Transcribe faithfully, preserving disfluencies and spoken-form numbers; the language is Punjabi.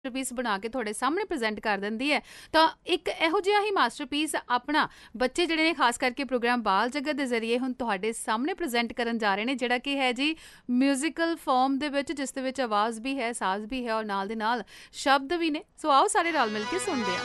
ਮਾਸਟਰਪੀਸ ਬਣਾ ਕੇ ਤੁਹਾਡੇ ਸਾਹਮਣੇ ਪ੍ਰੈਜ਼ੈਂਟ ਕਰ ਦਿੰਦੀ ਹੈ। ਤਾਂ ਇੱਕ ਇਹੋ ਜਿਹਾ ਹੀ ਮਾਸਟਰਪੀਸ ਆਪਣਾ ਬੱਚੇ ਜਿਹੜੇ ਨੇ ਖਾਸ ਕਰਕੇ ਪ੍ਰੋਗਰਾਮ ਬਾਲ ਜਗਤ ਦੇ ਜ਼ਰੀਏ ਹੁਣ ਤੁਹਾਡੇ ਸਾਹਮਣੇ ਪ੍ਰੈਜ਼ੈਂਟ ਕਰਨ ਜਾ ਰਹੇ ਨੇ, ਜਿਹੜਾ ਕਿ ਹੈ ਜੀ ਮਿਊਜ਼ੀਕਲ ਫਾਰਮ ਦੇ ਵਿੱਚ, ਜਿਸ ਦੇ ਵਿੱਚ ਆਵਾਜ਼ ਵੀ ਹੈ, ਸਾਜ਼ ਵੀ ਹੈ ਔਰ ਨਾਲ ਦੇ ਨਾਲ ਸ਼ਬਦ ਵੀ ਨੇ। ਸੋ ਆਓ ਸਾਰੇ ਰਲ ਮਿਲ ਕੇ ਸੁਣਦੇ ਹਾਂ।